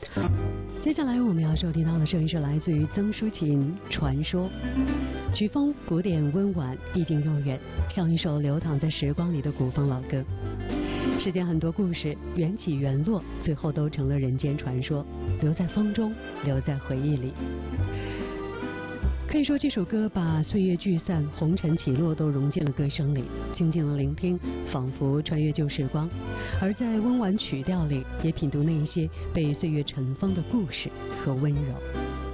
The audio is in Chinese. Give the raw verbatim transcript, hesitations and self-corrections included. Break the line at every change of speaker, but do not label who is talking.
接下来我们要收听到的声音是来自于曾淑琴《传说》，曲风古典温婉，意境悠远，像一首流淌在时光里的古风老歌。世间很多故事缘起缘落，最后都成了人间传说，留在风中，留在回忆里。可以说这首歌把岁月聚散、红尘起落都融进了歌声里，静静的聆听，仿佛穿越旧时光。而在温婉曲调里，也品读那一些被岁月尘封的故事和温柔。